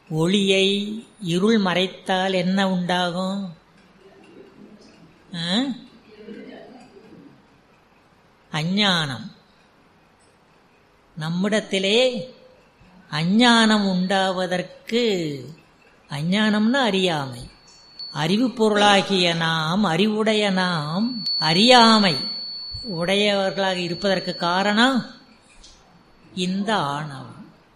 ஒளியை இருள் மறைத்தால் என்ன உண்டாகும்? அஞ்ஞானம். நம்மிடத்திலே அஞ்ஞானம் உண்டாவதற்கு, அஞ்ஞானம்னா அறியாமை, அறிவு பொருளாகிய நாம், அறிவுடைய நாம் அறியாமை உடையவர்களாக இருப்பதற்கு காரணம் இந்த ஆணவம்.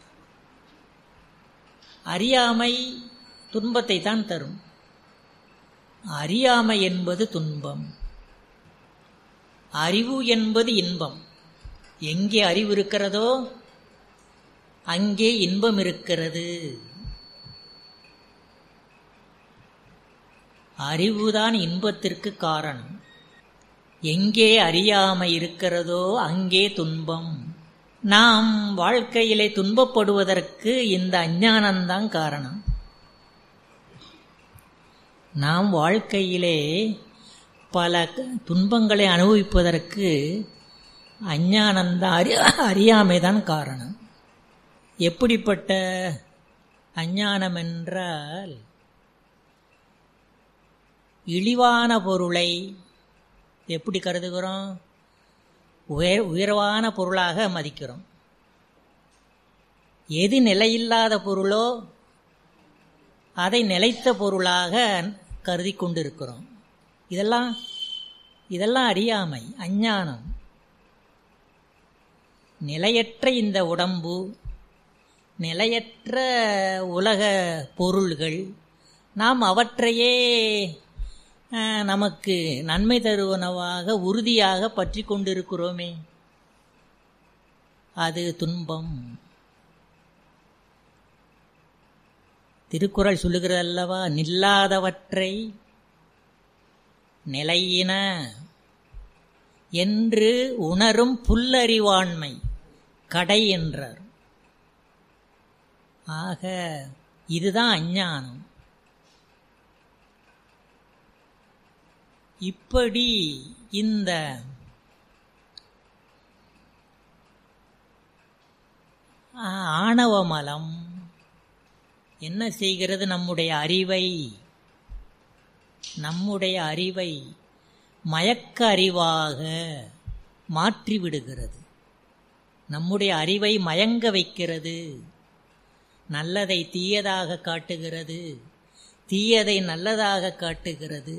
அறியாமை துன்பத்தை தான் தரும். அறியாமை என்பது துன்பம், அறிவு என்பது இன்பம். எங்கே அறிவு இருக்கிறதோ அங்கே இன்பம் இருக்கிறது. அறிவுதான் இன்பத்திற்கு காரணம். எங்கே அறியாமை இருக்கிறதோ அங்கே துன்பம். நாம் வாழ்க்கையிலே துன்பப்படுவதற்கு இந்த அஞ்ஞானம்தான் காரணம். நாம் வாழ்க்கையிலே பல துன்பங்களை அனுபவிப்பதற்கு அஞ்ஞானம்தான், அறியாமைதான் காரணம். எப்படிப்பட்ட அஞ்ஞானம் என்றால், இழிவான பொருளை எப்படி கருதுகிறோம்? உயர்வான பொருளாக மதிக்கிறோம். எது நிலையில்லாத பொருளோ அதை நிலைத்த பொருளாக கருதி கொண்டிருக்கிறோம். இதெல்லாம் அறியாமை, அஞ்ஞானம். நிலையற்ற இந்த உடம்பு, நிலையற்ற உலக பொருள்கள், நாம் அவற்றையே நமக்கு நன்மை தருவனவாக உறுதியாக பற்றி கொண்டிருக்கிறோமே, அது துன்பம். திருக்குறள் சொல்லுகிறது அல்லவா, நில்லாதவற்றை நிலையின என்று உணரும் புல்லறிவாண்மை கடை என்றார். ஆக இதுதான் அஞ்ஞானம். இப்படி இந்த ஆணவ மலம் என்ன செய்கிறது? நம்முடைய அறிவை மயக்க அறிவாக மாற்றிவிடுகிறது. நம்முடைய அறிவை மயங்க வைக்கிறது. நல்லதை தீயதாக காட்டுகிறது, தீயதை நல்லதாக காட்டுகிறது.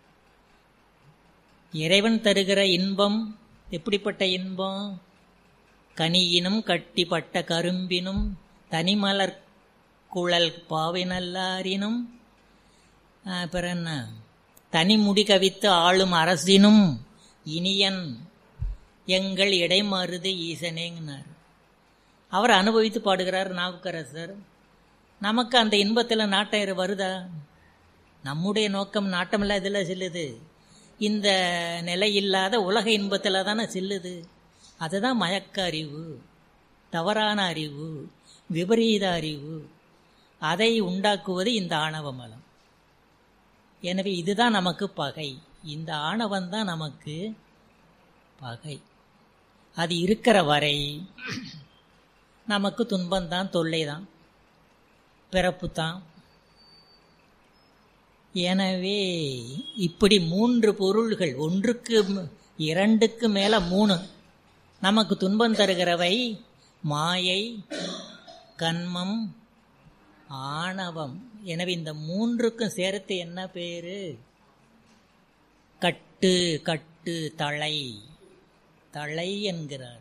இறைவன் தருகிற இன்பம் எப்படிப்பட்ட இன்பம்? கனியினும் கட்டிப்பட்ட கரும்பினும் தனிமலர் குழல் பாவினல்லாரினும் பிறன்ன தனிமுடி கவித்து ஆளும் அரசினும் இனியன் எங்கள் இடைமருது ஈசனேங்கினார். அவர் அனுபவித்து பாடுகிறார் நாவுக்கரசர். நமக்கு அந்த இன்பத்தில் நாட்டம் வருதா? நம்முடைய நோக்கம் நாட்டமில்ல இதில் செல்லுது, இந்த நிலையில்லாத உலக இன்பத்தில் தானே செல்லுது. அதுதான் மயக்க அறிவு, தவறான அறிவு, விபரீத அறிவு. அதை உண்டாக்குவது இந்த ஆணவ மலம். எனவே இதுதான் நமக்கு பகை. இந்த ஆணவம்தான் நமக்கு பகை. அது இருக்கிற வரை நமக்கு துன்பம்தான், தொல்லைதான், பிறப்புத்தான். எனவே இப்படி 3 பொருள்கள், ஒன்றுக்கு 2க்கு மேல 3 நமக்கு துன்பம் தருகிறவை மாயை, கன்மம், ஆணவம். எனவே இந்த 3க்கும் சேர்த்து என்ன பேரு? கட்டு. கட்டு தளை, தளை என்கிறார்.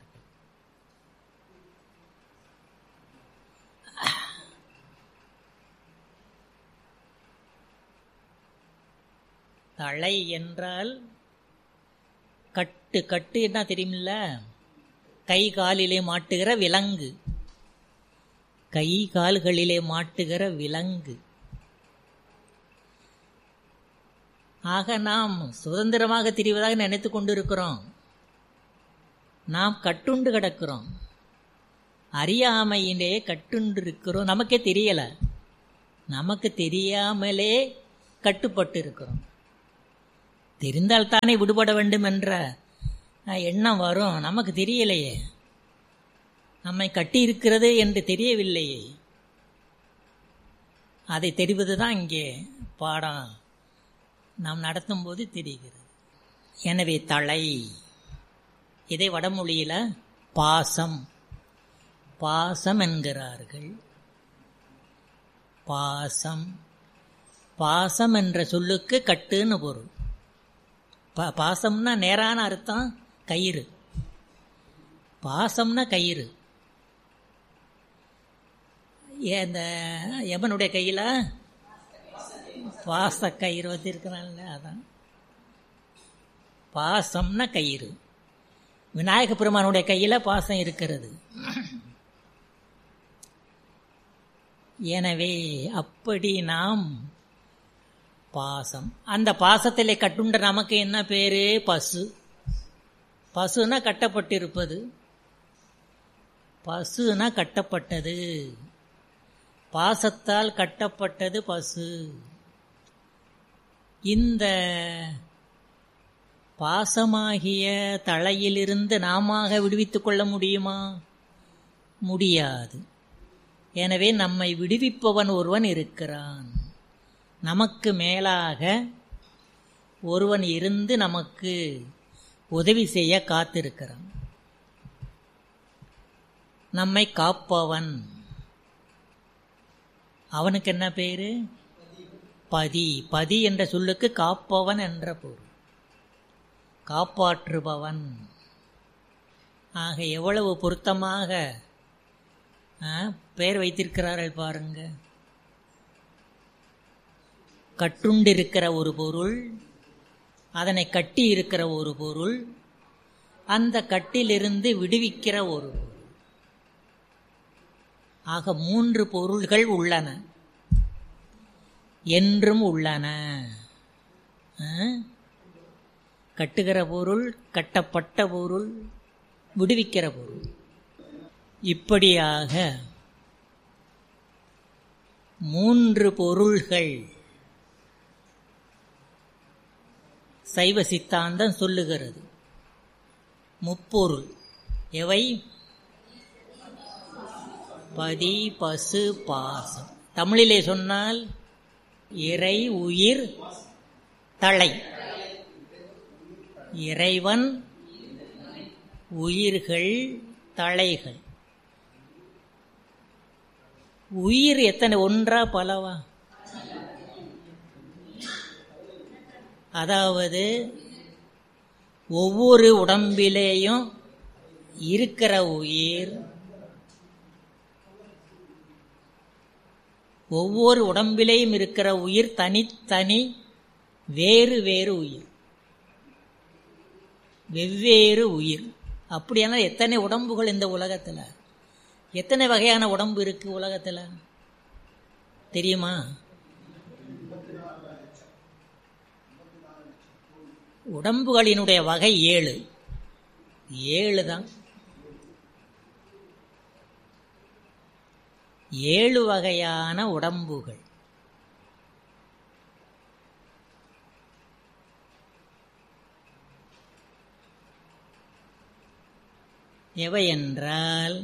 தளை என்றால் கட்டு. கட்டு என்ன தெரியுமில்ல? கை காலிலே மாட்டுகிற விலங்கு, கை கால்களிலே மாட்டுகிற விலங்கு. ஆக நாம் சுதந்திரமாக திரிவதாக நினைத்து கொண்டிருக்கிறோம். நாம் கட்டுண்டு கிடக்கிறோம், அறியாமையிலே கட்டுண்டு இருக்கிறோம். நமக்கே தெரியல, நமக்கு தெரியாமலே கட்டுப்பட்டு இருக்கிறோம். தெரிந்தால் தானே விடுபட வேண்டும் என்ற எண்ணம் வரும். நமக்கு தெரியலையே, நம்மை கட்டி இருக்கிறது என்று தெரியவில்லையே. அதை தெரிவதுதான் இங்கே பாடம் நாம் நடத்தும் போது தெரிகிறது. எனவே தலை, இதை வடமொழியில பாசம் பாசம் என்கிறார்கள். பாசம் பாசம் என்ற சொல்லுக்கு கட்டுன்னு பொருள். பாசம்னா நேரான அர்த்தம் கயிறு. பாசம்னா கயிறு. இந்த எவனுடைய கையில பாச கயிறு வச்சிருக்கிறான்ல, அதான் பாசம்னா கயிறு. விநாயக பெருமானுடைய கையில பாசம் இருக்கிறது. எனவே அப்படி நாம் பாசம், அந்த பாசத்திலே கட்டுண்ட நமக்கு என்ன பேரு? பசு. பசுனா கட்டப்பட்டிருப்பது, பசுனா கட்டப்பட்டது, பாசத்தால் கட்டப்பட்டது பசு. இந்த பாசமாகிய தலையிலிருந்து நாம விடுவித்துக் கொள்ள முடியுமா? முடியாது. எனவே நம்மை விடுவிப்பவன் ஒருவன் இருக்கிறான். நமக்கு மேலாக ஒருவன் இருந்து நமக்கு உதவி செய்ய காத்திருக்கிறான். நம்மை காப்பவன், அவனுக்கு என்ன பேரு? பதி. பதி என்ற சொல்லுக்கு காப்பவன் என்ற பொருள், காப்பாற்றுபவன். ஆக எவ்வளவு பொருத்தமாக பெயர் வைத்திருக்கிறார்கள் பாருங்க. கட்டுண்டிருக்கிற ஒரு பொருள், அதனை கட்டி இருக்கிற ஒரு பொருள், அந்த கட்டிலிருந்து விடுவிக்கிற ஒரு பொருள். ஆக 3 பொருள்கள் உள்ளன, என்றும் உள்ளன. கட்டுகிற பொருள், கட்டப்பட்ட பொருள், விடுவிக்கிற பொருள். இப்படியாக 3 பொருள்கள் சைவ சித்தாந்தம் சொல்லுகிறது. முப்பொருள் எவை? பதி, பசு, பாசம். தமிழிலே சொன்னால் இறை, உயிர், தலை. இறைவன், உயிர்கள், தலைகள். உயிர் எத்தனை? ஒன்றா பலவா? அதாவது ஒவ்வொரு உடம்பிலேயும் இருக்கிற உயிர், ஒவ்வொரு உடம்பிலேயும் இருக்கிற உயிர் தனித்தனி, வேறு வேறு உயிர், வெவ்வேறு உயிர். அப்படியான எத்தனை உடம்புகள் இந்த உலகத்தில்? எத்தனை வகையான உடம்பு இருக்கு உலகத்தில் தெரியுமா? உடம்புகளினுடைய வகை 7. 7 தான். 7 வகையான உடம்புகள். எவை என்றால்,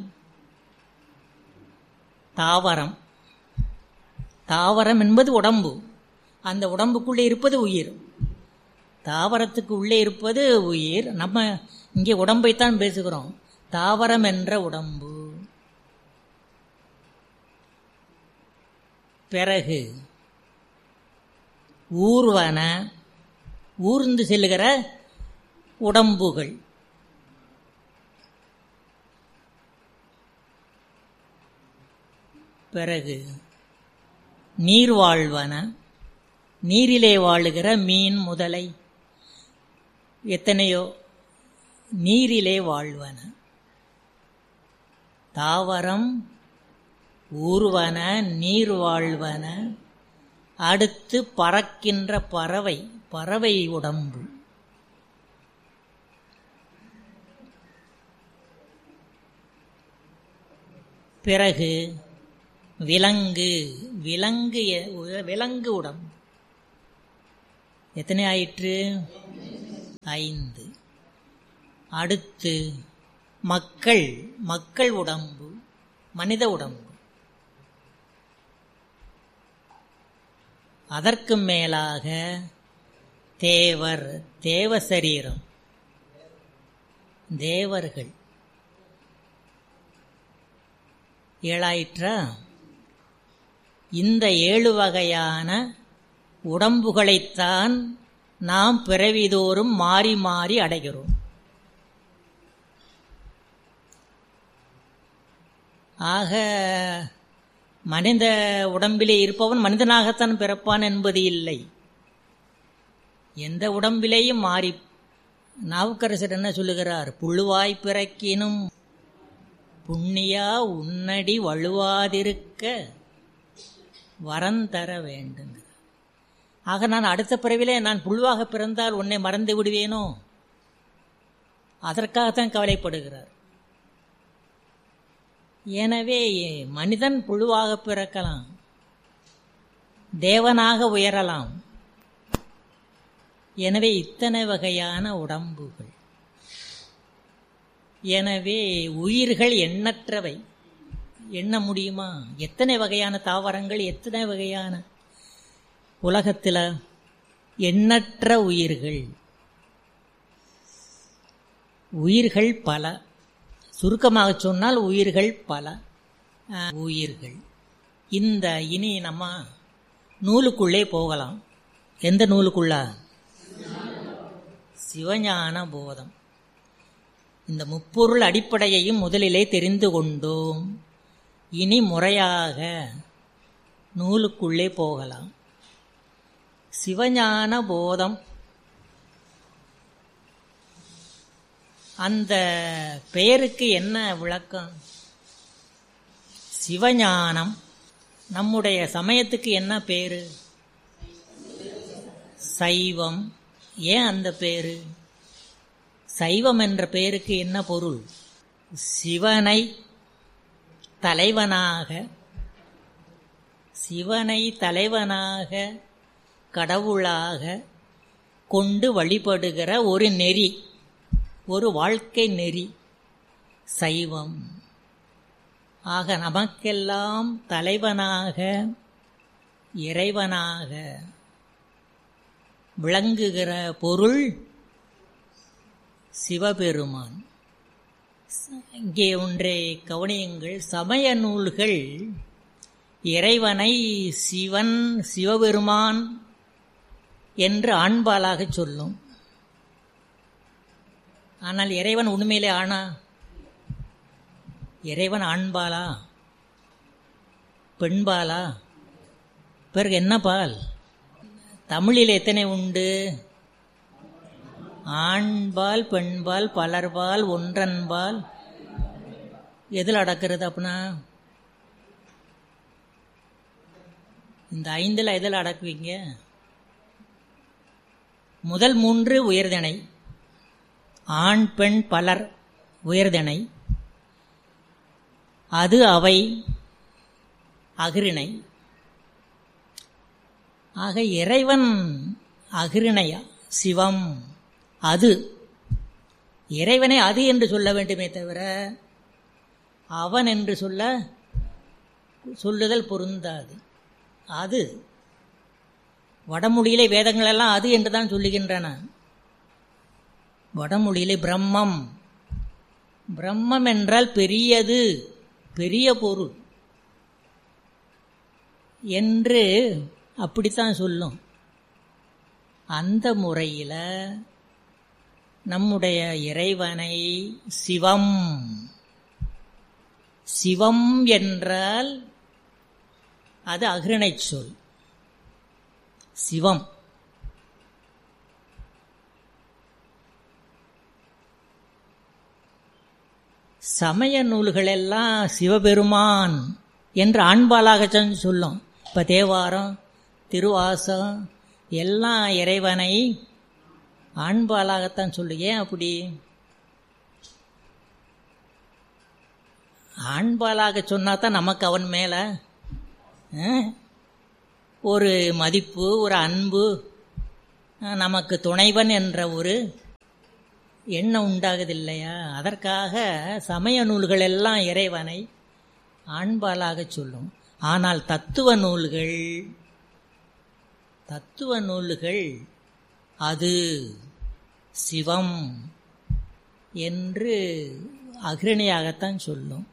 தாவரம். தாவரம் என்பது உடம்பு, அந்த உடம்புக்குள்ளே இருப்பது உயிர். தாவரத்துக்கு உள்ளே இருப்பது உயிர். நம்ம இங்கே உடம்பைத்தான் பேசுகிறோம். தாவரம் என்ற உடம்பு. பிறகு ஊர்வன, ஊர்ந்து செல்லுகிற உடம்புகள். பிறகு நீர்வாழ்வன, நீரிலே வாழுகிற மீன் முதலை எத்தனையோ நீரிலே வாழ்வன. தாவரம், ஊர்வன, நீர் வாழ்வன. அடுத்து பறக்கின்ற பறவை, பறவை உடம்பு. பிறகு விலங்கு, விலங்கு, விலங்கு உடம்பு. எத்தனை ஆயிற்று? 5. அடுத்து மக்கள், மக்கள் உடம்பு, மனித உடம்பு. அதற்கு மேலாக தேவர், தேவ சரீரம், தேவர்கள். ஏழாயிற்றா? இந்த 7 வகையான உடம்புகளைத்தான் நாம் பிறவிதோறும் மாறி மாறி அடைகிறோம். ஆக மனித உடம்பிலே இருப்பவன் மனிதனாகத்தான் பிறப்பான் என்பது இல்லை. எந்த உடம்பிலேயும் மாறி. நாவுக்கரசர் என்ன சொல்லுகிறார்? புழுவாய் பிறக்கினும் புண்ணியா உன்னடி வழுவாதிருக்க வரந்தர வேண்டும். ஆக நான் அடுத்த பிறவிலே நான் புழுவாக பிறந்தால் உன்னை மறந்து விடுவேனோ? அதற்காகத்தான் கவலைப்படுகிறார். எனவே மனிதன் புழுவாக பிறக்கலாம், தேவனாக உயரலாம். எனவே இத்தனை வகையான உடம்புகள். எனவே உயிர்கள் எண்ணற்றவை. எண்ண முடியுமா? எத்தனை வகையான தாவரங்கள், எத்தனை வகையான உலகத்தில் எண்ணற்ற உயிர்கள். உயிர்கள் பல. சுருக்கமாக சொன்னால் உயிர்கள் பல. உயிர்கள் இந்த இனி நம்ம நூலுக்குள்ளே போகலாம். எந்த நூலுக்குள்ள? சிவஞான போதம். இந்த முப்பொருள் அடிப்படையையும் முதலிலே தெரிந்து கொண்டோம். இனி முறையாக நூலுக்குள்ளே போகலாம். சிவஞான போதம், அந்த பெயருக்கு என்ன விளக்கம்? சிவஞானம். நம்முடைய சமயத்துக்கு என்ன பேரு? சைவம். ஏன் அந்த பேரு? சைவம் என்ற பெயருக்கு என்ன பொருள்? சிவனை தலைவனாக, சிவனை தலைவனாக கடவுளாக கொண்டு வழிபடுகிற ஒரு நெறி, ஒரு வாழ்க்கை நெறி சைவம். ஆக நமக்கெல்லாம் தலைவனாக இறைவனாக விளங்குகிற பொருள் சிவபெருமான். இங்கே ஒன்றை கவனியுங்கள். சமய நூல்கள் இறைவனை சிவன், சிவபெருமான் என்று ஆண்பாலாக சொல்லும். ஆனால் இறைவன் உண்மையிலே ஆனா? இறைவன் ஆண்பாலா பெண்பாலா? பிறகு என்ன பால்? தமிழில் எத்தனை உண்டு? ஆண்பால், பெண்பால், பலர்பால், ஒன்றன்பால். எதில் அடக்கிறது அப்படின்னா? இந்த 5ல் எதில் அடக்குவீங்க? முதல் 3 உயர்தனை, ஆண் பெண் பலர் உயர்தனை, அது அவை அகிரிணை. ஆக இறைவன் அகிரிணையா? சிவம் அது. இறைவனை அது என்று சொல்ல வேண்டுமே தவிர அவன் என்று சொல்லுதல் பொருந்தாது. அது வடமொழியிலே வேதங்கள் எல்லாம் அது என்றுதான் சொல்லுகின்றன. வடமொழியிலே பிரம்மம், பிரம்மம் என்றால் பெரியது, பெரிய பொருள் என்று அப்படித்தான் சொல்லும். அந்த முறையில் நம்முடைய இறைவனை சிவம், சிவம் என்றால் அது அகிரிணை சொல். சிவம். சமய நூல்களெல்லாம் சிவபெருமான் என்று ஆண்பாலாகத்தான் சொல்லும். இப்போ தேவாரம், திருவாசகம் எல்லாம் இறைவனை ஆண்பாலாகத்தான் சொல்லு. ஏன் அப்படி? ஆண்பாலாக சொன்னா தான் நமக்கு அவன் மேல ஒரு மதிப்பு, ஒரு அன்பு, நமக்கு துணைவன் என்ற ஒரு எண்ணம் உண்டாகுதில்லையா? அதற்காக சமய நூல்கள் எல்லாம் இறைவனை ஆண்பாலாக சொல்லும். ஆனால் தத்துவ நூல்கள் தத்துவ நூல்கள் அது சிவம் என்று அக்ரணியாகத்தான் சொல்லும்.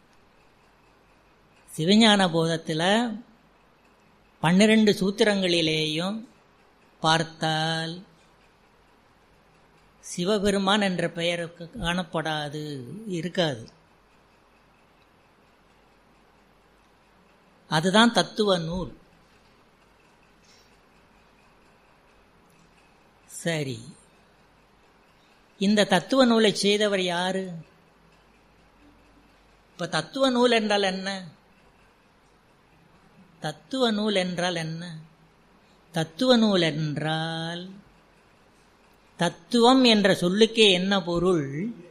சிவஞான போதத்தில் 12 சூத்திரங்களிலேயும் பார்த்தால் சிவபெருமான் என்ற பெயர் காணப்படாது, இருக்காது. அதுதான் தத்துவ நூல். சரி, இந்த தத்துவ நூலை செய்தவர் யாரு? இப்ப தத்துவ நூல் என்றால் என்ன? தத்துவ நூல் என்றால் என்ன? தத்துவ நூல் என்றால் தத்துவம் என்ற சொல்லுக்கே என்ன பொருள்?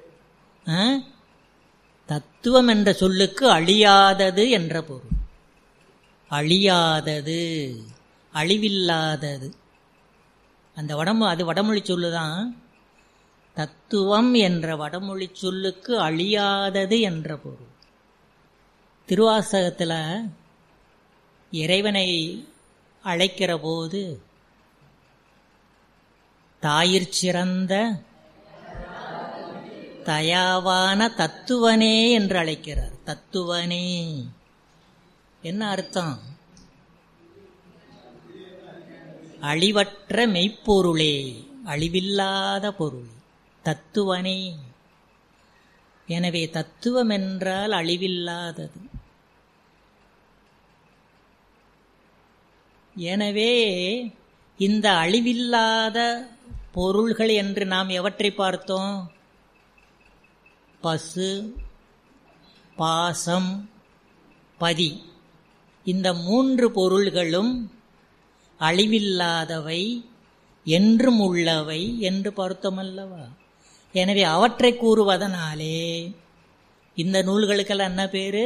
தத்துவம் என்ற சொல்லுக்கு அழியாதது என்ற பொருள். அழியாதது, அழிவில்லாதது. அந்த அது வடமொழி சொல்லுதான். தத்துவம் என்ற வடமொழி சொல்லுக்கு அழியாதது என்ற பொருள். திருவாசகத்தில் இறைவனை அழைக்கிற போது தாயிற் சிறந்த தயாவான தத்துவனே என்று அழைக்கிறார். தத்துவனே என்ன அர்த்தம்? அழிவற்ற மெய்ப்பொருளே, அழிவில்லாத பொருள், தத்துவனே. எனவே தத்துவம் என்றால் அழிவில்லாதது. எனவே இந்த அழிவில்லாத பொருள்கள் என்று நாம் எவற்றை பார்த்தோம்? பசு, பாசம், பதி. இந்த 3 பொருள்களும் அழிவில்லாதவை, என்றும் உள்ளவை என்று பார்த்தோமல்லவா? எனவே அவற்றை கூறுவதனாலே இந்த நூல்களுக்கெல்லாம் என்ன பேரு?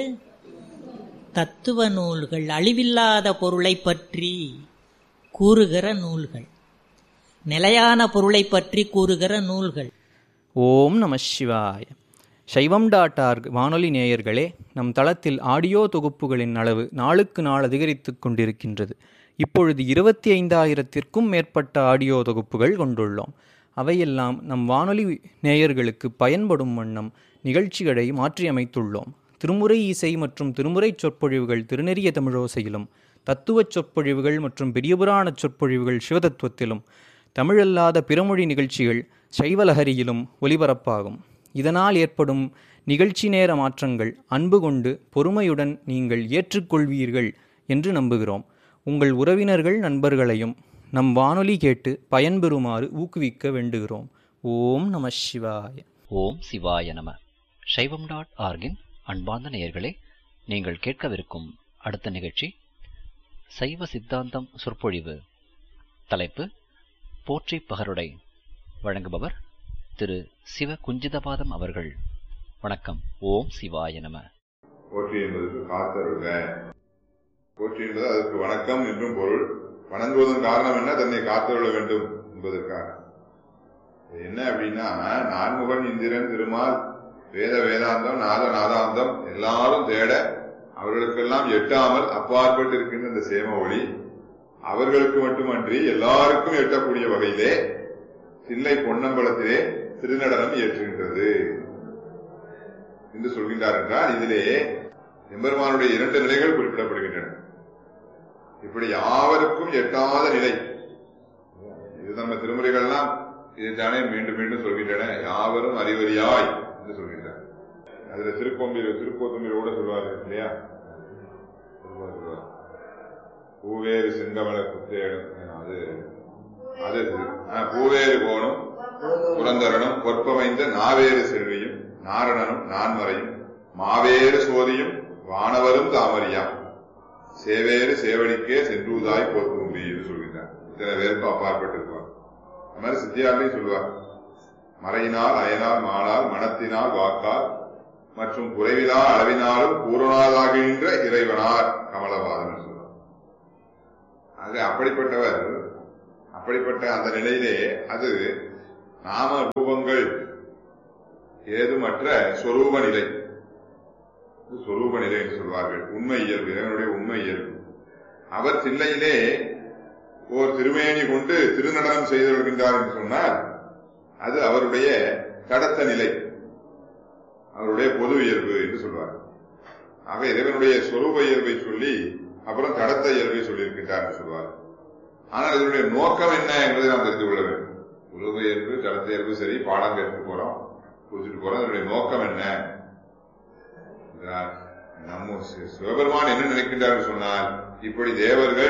தத்துவ நூல்கள். அழிவில்லாத பொருளை பற்றி கூறுகிற நூல்கள், நிலையான பொருளை பற்றி கூறுகிற நூல்கள். ஓம் நம சிவாய. சைவம்.org வானொலி நேயர்களே, நம் தளத்தில் ஆடியோ தொகுப்புகளின் அளவு நாளுக்கு நாள் அதிகரித்து கொண்டிருக்கின்றது. இப்பொழுது 25,000த்திற்கும் மேற்பட்ட ஆடியோ தொகுப்புகள் கொண்டுள்ளோம். அவையெல்லாம் நம் வானொலி நேயர்களுக்கு பயன்படும் வண்ணம் நிகழ்ச்சிகளை மாற்றியமைத்துள்ளோம். திருமுறை இசை மற்றும் திருமுறை சொற்பொழிவுகள் திருநெறிய தமிழோசையிலும், தத்துவச் சொற்பொழிவுகள் மற்றும் பெரியபுராண சொற்பொழிவுகள் சிவதத்துவத்திலும், தமிழல்லாத பிறமொழி நிகழ்ச்சிகள் சைவலஹரியிலும் ஒலிபரப்பாகும். இதனால் ஏற்படும் நிகழ்ச்சி நேர மாற்றங்கள் அன்பு கொண்டு பொறுமையுடன் நீங்கள் ஏற்றுக்கொள்வீர்கள் என்று நம்புகிறோம். உங்கள் உறவினர்கள் நண்பர்களையும் நம் வானொலி கேட்டு பயன்பெறுமாறு ஊக்குவிக்க வேண்டுகிறோம். ஓம் நம சிவாய. ஓம் சிவாய நம. சைவம்.org-இன் அன்பார்ந்த நேயர்களே, நீங்கள் கேட்கவிருக்கும் அடுத்த நிகழ்ச்சி சைவ சித்தாந்தம் சொற்பொழிவு. தலைப்பு போற்றி பகருடை. வழங்குபவர் திரு சிவ குஞ்சிதபாதம் அவர்கள். வணக்கம். ஓம் சிவாய நம. போற்றி என்பதற்கு காத்தருக. போற்றி என்பது அதற்கு வணக்கம் என்றும் பொருள். வணங்குவதன் காரணம் என்ன? தன்னை காத்தருள வேண்டும் என்பதற்காக. என்ன அப்படின்னா, நான்முகன் இந்திரன் திருமால் வேத வேதாந்தம் நாத நாதாந்தம் எல்லாரும் தேட அவர்களுக்கெல்லாம் எட்டாமல் அப்பாற்பட்டு இருக்கின்ற இந்த சேம ஒளி அவர்களுக்கு மட்டுமன்றி எல்லாருக்கும் எட்டக்கூடிய வகையிலே தில்லை பொன்னம்பலத்திலே திருநடனம் இயற்றுகின்றது என்று சொல்கின்றார். என்றால் இதிலே எம்பெருமானுடைய 2 நிலைகள் குறிப்பிடப்படுகின்றன. இப்படி யாவருக்கும் எட்டாத நிலை. இது நம்ம திருமுறைகள்லாம் இதைத்தானே மீண்டும் மீண்டும் சொல்கின்றன. யாவரும் அறிவறியாய் என்று சொல்கின்றார். அதுல திருக்கோத்தம்பிலோட சொல்வாரு இல்லையா? பூவேறு செங்கமல குத்தேடும், அது பூவேறு போனும் புரந்தரனும் பொற்பமைந்த நாவேறு செல்வியும் நாரணனும் நான்மறையும் மாவேறு சோதியும் வானவரும் தாமரியாம் சேவேறு சேவடிக்கே சென்றுதாய் போத்தும்பி என்று சொல்கின்றார். இத்தனை பேருக்கு அப்பாற்பட்டிருப்பார். அது மாதிரி சித்தியாரையும் சொல்லுவார். மறையினால் அயனால் மானால் மனத்தினால் வாக்கால் மற்றும் குறைவிலா அளவினாலும் பூரணாதாகின்ற இறைவனார் கமலவாதன் சொல்வார். ஆக அப்படிப்பட்டவர், அப்படிப்பட்ட அந்த நிலையிலே அது நாம ரூபங்கள் ஏதுமற்ற சொரூப நிலை, சொரூப நிலை என்று சொல்வார்கள். உண்மை இயல்பு, இறைவனுடைய உண்மை இயல்பு. அவர் தில்லையிலே ஓர் திருமேனி கொண்டு திருநடனம் செய்திருக்கின்றார் என்று சொன்னால் அது அவருடைய கடத்த நிலை, அவருடைய பொது இயல்பு என்று சொல்வார். ஆக இறைவனுடைய சொரூப இயல்பை சொல்லி அப்புறம் கடத்த இயல்பை சொல்லியிருக்கின்றார் என்று சொல்வார். ஆனால் இதனுடைய நோக்கம் என்ன என்பதை நாம் தெரிந்து கொள்ள வேண்டும். சொரூப இயல்பு கடத்த இயல்பு சரி, பாடம் கேட்டு போறோம், குறிச்சிட்டு போறோம். அதனுடைய நோக்கம் என்ன? நம்ம சிவபெருமான் என்ன நினைக்கின்றார் சொன்னால், இப்படி தேவர்கள்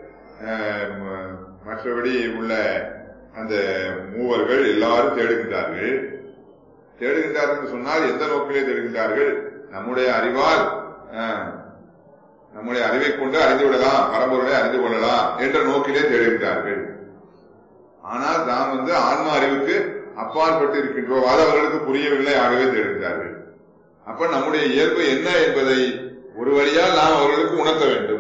மற்றபடி உள்ள அந்த மூவர்கள் எல்லாரும் தேடுகின்றார்கள் என்று சொன்னால் எந்த நோக்கிலே தேடுகின்றார்கள்? நம்முடைய அறிவால், நம்முடைய அறிவை கொண்டு அறிந்து விடலாம், பரம்பொருளை அறிந்து கொள்ளலாம் என்ற நோக்கிலே தேடுகின்றார்கள். ஆனால் நாம் ஆன்ம அறிவுக்கு அப்பாற்பட்டு இருக்கின்றோம், அது அவர்களுக்கு புரியவில்லை, ஆகவே தேடுகின்றார்கள். அப்ப நம்முடைய இயல்பு என்ன என்பதை ஒரு வழியால் நாம் அவர்களுக்கு உணர்த்த வேண்டும்.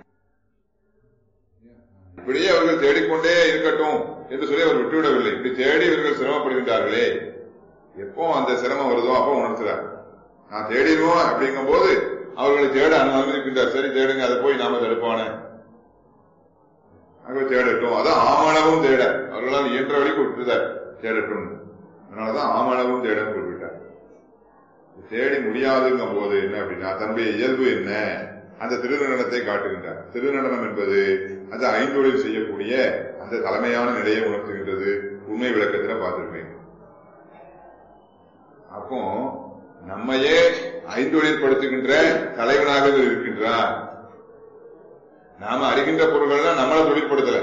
இப்படியே அவர்கள் தேடிக்கொண்டே இருக்கட்டும் என்று சொல்லி அவர் விட்டுவிடவில்லை. இப்படி தேடி இவர்கள் சிரமப்படுகின்றார்களே, எப்போ அந்த சிரமம் வருதோ அப்போ உணர்த்துறார். நான் தேடிடுவோம் அப்படிங்கும் போது அவர்களை தேட அனுமதிக்கின்றார். சரி தேடுங்க, அதை போய் நாம தடுப்பான தேடட்டும். அதான் ஆமளவும் தேட அவர்களால் இயன்ற வழிக்கு விட்டுதார், தேடட்டும். அதனாலதான் ஆமளவும் தேட குறிப்பிட்டார். தேடி முடியாதுங்கும் போது என்ன அப்படின்னா தன்னுடைய இயல்பு என்ன, அந்த திருநடனத்தை காட்டுகின்றார். திருநடனம் என்பது அந்த ஐந்தொழில் செய்யக்கூடிய அந்த தலைமையான நிலையை உணர்த்துகின்றது. உண்மை விளக்கத்தில் பார்த்திருப்பேன். அப்போ நம்மையே ஐந்தொழிற்படுத்துகின்ற தலைவனாக இருக்கின்றார். நாம அறிகின்ற பொருள்கள் நம்மளை தொழிற்படுத்தல,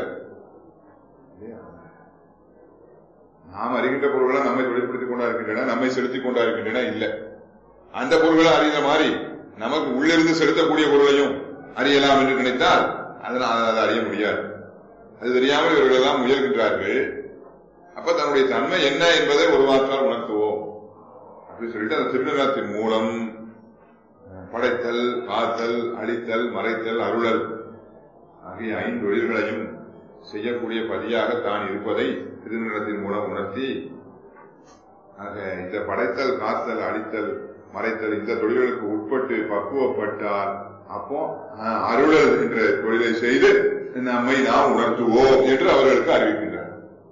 நாம் அறிகின்ற பொருள்கள் நம்மை தொழிற்படுத்திக் கொண்டா இருக்கின்றன, நம்மை செலுத்திக் கொண்டா இருக்கின்றன. இல்ல, அந்த பொருள்களை அறிகிற மாதிரி நமக்கு உள்ளிருந்து செலுத்தக்கூடிய பொருளையும் அறியலாம் என்று நினைத்தால் அதனால் அதை அறிய முடியாது. அது தெரியாமல் இவர்கள் எல்லாம் முயல்கின்றார்கள். அப்ப தன்னுடைய தன்மை என்ன என்பதை ஒரு வார்த்தையால் உணர்த்துவோம் அப்படின்னு சொல்லிட்டு அந்த திருநடனத்தின் மூலம் படைத்தல், காத்தல், அழித்தல், மறைத்தல், அருளல் ஆகிய ஐந்தொழில்களையும் செய்யக்கூடிய பதியாக தான் இருப்பதை திருநடனத்தின் மூலம் உணர்த்தி, ஆக இந்த படைத்தல், காத்தல், அழித்தல், மறைத்தல் இந்த தொழில்களுக்கு உட்பட்டு பக்குவப்பட்டால் அப்போ அருளல் என்ற தொழிலை செய்து நம்மை நாம் உணர்த்துவோம் என்று அவர்களுக்கு அறிவிக்கின்றார்.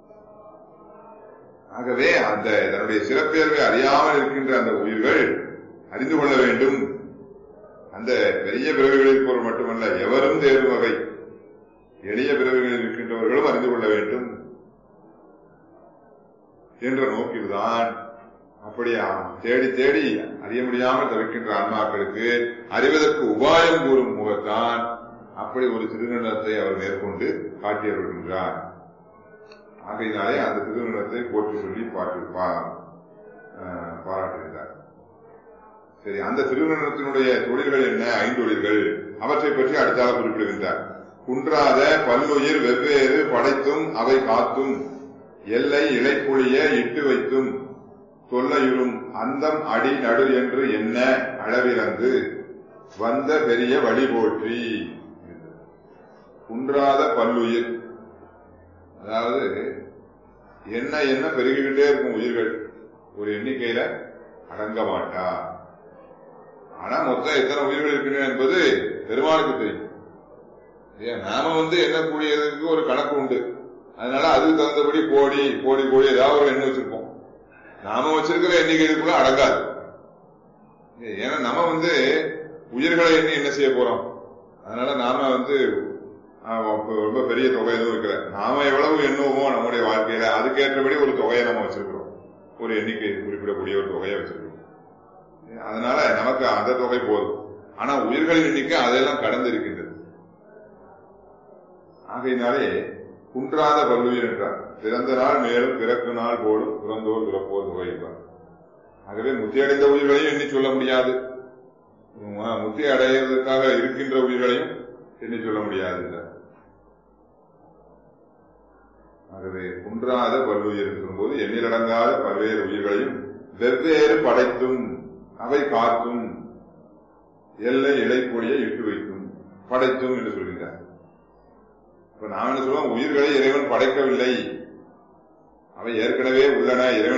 ஆகவே அந்த தன்னுடைய சிறப்பியல்பை அறியாமல் இருக்கின்ற அந்த உயிர்கள் அறிந்து கொள்ள வேண்டும். அந்த பெரிய பிறவிகளில் பொருள் மட்டுமல்ல, எவரும் தேர்வு வகை எளிய பிறவிகளில் இருக்கின்றவர்களும் அறிந்து கொள்ள வேண்டும் என்ற நோக்கில்தான் அப்படியா தேடி தேடி அறிய முடியாமல் தவிர்க்கின்ற ஆன்மாக்களுக்கு அறிவதற்கு உபாயம் கூறும் முகத்தான் அப்படி ஒரு திருநடனத்தை அவர் மேற்கொண்டு காட்டி வருகின்றார். ஆகையினாலே அந்த திருநடனத்தை போற்றி சொல்லி பாராட்டுகின்றார். சரி, அந்த திருநடனத்தினுடைய தொழில்கள் என்ன? ஐந்தொழில்கள். அவற்றை பற்றி அடுத்தாக குறிப்பிடுகின்றார். குன்றாத பல்லுயிர் வெவ்வேறு படைத்தும் அவை காத்தும் எல்லை இலைப்புளிய இட்டு வைத்தும் தொல்லையுறும் அந்தம் அடி நடு என்று என்ன அளவிறந்து வந்த பெரிய வழி போற்றி. குன்றாத பல்லுயிர், அதாவது என்ன என்ன பெருகிக்கிட்டே இருக்கும் உயிர்கள், ஒரு எண்ணிக்கையில அடங்க மாட்டா. ஆனா மொத்தம் எத்தனை உயிர்கள் இருக்கின்றன என்பது பெருமாளுக்கு தெரியும். நாம எண்ணக்கூடியதுக்கு ஒரு கணக்கு உண்டு. அதனால அதுக்கு தகுந்தபடி கோடி கோடி கோடி ஏதாவது ஒரு எண்ணம் வச்சிருப்போம். நாம வச்சிருக்கிற எண்ணிக்கைக்குள்ள அடங்காது. ஏன்னா நம்ம உயிர்களை எண்ணி என்ன செய்ய போறோம்? அதனால நாம ரொம்ப பெரிய தொகை எதுவும் இருக்கிற, நாம எவ்வளவு எண்ணுவோமோ நம்முடைய வாழ்க்கையில அதுக்கேற்றபடி ஒரு தொகையை நம்ம வச்சிருக்கிறோம், ஒரு எண்ணிக்கை குறிப்பிடக்கூடிய ஒரு தொகையை வச்சிருக்கிறோம். அதனால நமக்கு அந்த தொகை போதும். ஆனா உயிர்களின் எண்ணிக்கை அதெல்லாம் கடந்து இருக்கின்றது. ஆகையினாலே குன்றாத பல்லுயிர் என்றார். பிறந்த நாள் மேலும் பிறக்கு நாள் போடும் பிறந்தோர் பிறப்போர் தொகை என்றார். ஆகவே முத்தி அடைந்த உயிர்களையும் எண்ணி சொல்ல முடியாது, முத்தி அடைவதற்காக இருக்கின்ற உயிர்களையும் எண்ணி சொல்ல முடியாது. ஆகவே குன்றாத பல்லுயிர் இருக்கும்போது எண்ணிலடங்காத பல்வேறு உயிர்களையும் வெவ்வேறு படைத்தும் அவை காத்தும் எல்லை இலைக்கூடிய இட்டு வைத்தும் படைத்தும் என்று சொல்கின்றார். இப்ப நாம் என்ன சொல்லுவோம்? உயிர்களை இறைவன் படைக்கவில்லை, அவை ஏற்கனவே உள்ளன, இறைவன்